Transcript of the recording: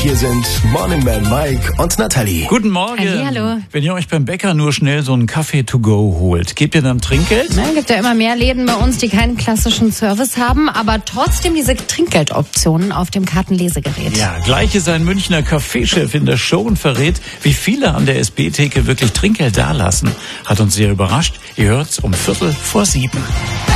hier sind Morning Man Mike und Natalie. Guten Morgen. Hallo. Wenn ihr euch beim Bäcker nur schnell so einen Kaffee to go holt, gebt ihr dann Trinkgeld? Es gibt ja immer mehr Läden bei uns, die keinen klassischen Service haben, aber trotzdem diese Trinkgeldoptionen auf dem Kartenlesegerät. Ja, gleich ist ein Münchner Kaffeechef in der Show und verrät, wie viele an der SB-Theke wirklich Trinkgeld dalassen. Hat uns sehr überrascht. Ihr hört's um 6:45.